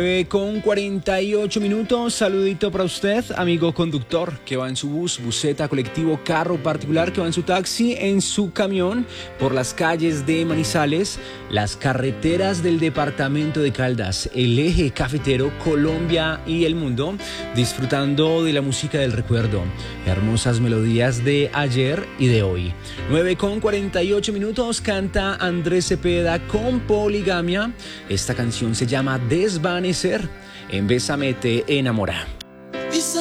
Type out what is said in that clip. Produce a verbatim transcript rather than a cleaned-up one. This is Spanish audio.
nueve con cuarenta y ocho minutos, saludito para usted, amigo conductor que va en su bus, buseta, colectivo, carro particular, que va en su taxi, en su camión, por las calles de Manizales, las carreteras del departamento de Caldas, el eje cafetero, Colombia y el mundo, disfrutando de la música del recuerdo, hermosas melodías de ayer y de hoy. nueve con cuarenta y ocho minutos, canta Andrés Cepeda con Poligamia. Esta canción se llama Desvanecer. En Bésame te enamora.